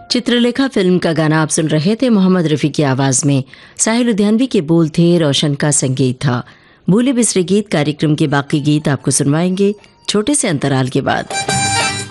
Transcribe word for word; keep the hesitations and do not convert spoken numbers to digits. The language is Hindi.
चित्रलेखा फिल्म का गाना आप सुन रहे थे मोहम्मद रफ़ी की आवाज़ में। साहिल लुधियानवी के बोल थे, रोशन का संगीत था। भूले बिसरे गीत कार्यक्रम के बाकी गीत आपको सुनवाएंगे छोटे से अंतराल के बाद।